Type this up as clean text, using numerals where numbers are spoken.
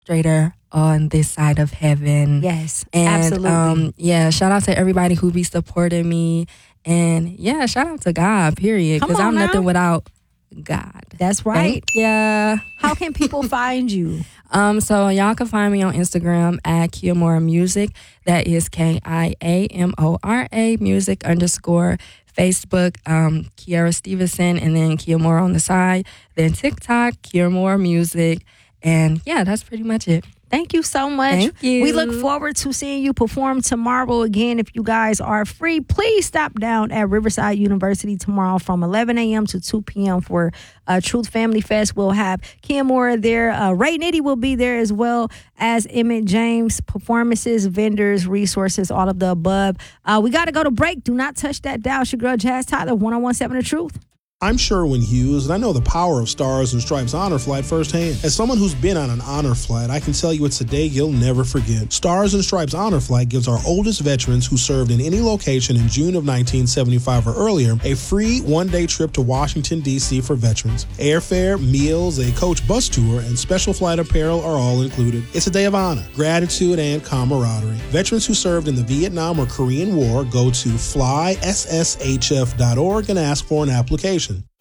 straighter on this side of heaven. Yes, And absolutely. shout out to everybody who be supporting me. And yeah, shout out to God, period. Come Because on I'm now. nothing without God. That's right. Yeah. How can people find you? So y'all can find me on Instagram at Kiamora Music. That is KIAMORA music _ Facebook, Kiara Stevenson, and then Kiamora on the side. Then TikTok, Kiamora Music. And yeah, that's pretty much it. Thank you so much. Thank you. We look forward to seeing you perform tomorrow. Again, if you guys are free, please stop down at Riverside University tomorrow from 11 a.m. to 2 p.m. for Truth Family Fest. We'll have Kiamora there. Ray Nitty will be there as well as Emmett James. Performances, vendors, resources, all of the above. We got to go to break. Do not touch that dial. It's your girl, Jazz Tyler, 101.7 The Truth. I'm Sherwin Hughes, and I know the power of Stars and Stripes Honor Flight firsthand. As someone who's been on an honor flight, I can tell you it's a day you'll never forget. Stars and Stripes Honor Flight gives our oldest veterans who served in any location in June of 1975 or earlier a free one-day trip to Washington, D.C. for veterans. Airfare, meals, a coach bus tour, and special flight apparel are all included. It's a day of honor, gratitude, and camaraderie. Veterans who served in the Vietnam or Korean War go to flysshf.org and ask for an application.